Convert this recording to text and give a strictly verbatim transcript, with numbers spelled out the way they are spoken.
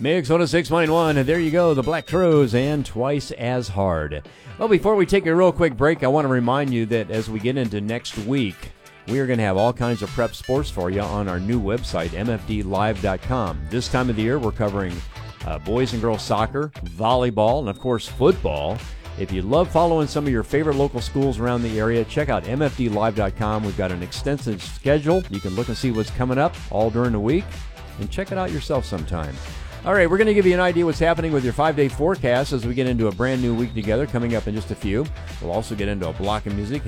Mix one oh six point one, and there you go, the Black Crowes and Twice as Hard. Well, before we take a real quick break, I want to remind you that as we get into next week, we are going to have all kinds of prep sports for you on our new website, m f d live dot com. This time of the year, we're covering uh, boys and girls soccer, volleyball, and of course, football. If you love following some of your favorite local schools around the area, check out m f d live dot com. We've got an extensive schedule. You can look and see what's coming up all during the week, and check it out yourself sometime. All right, we're going to give you an idea what's happening with your five-day forecast as we get into a brand new week together coming up in just a few. We'll also get into a block of music.